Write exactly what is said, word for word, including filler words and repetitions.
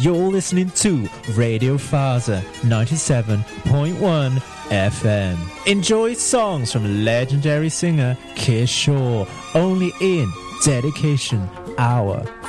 You're listening to Radio Faza ninety-seven point one F M. Enjoy songs from legendary singer Kishore only in Dedication Hour.